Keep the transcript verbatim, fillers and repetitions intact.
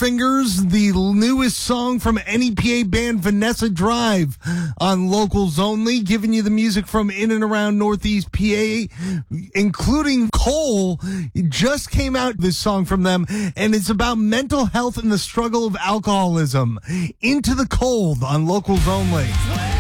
Butterfingers, the newest song from N E P A band Vanessa Drive on Locals Only, giving you the music from in and around Northeast P A, including Cole. It just came out, this song from them, and it's about mental health and the struggle of alcoholism. Into the Cold on Locals Only.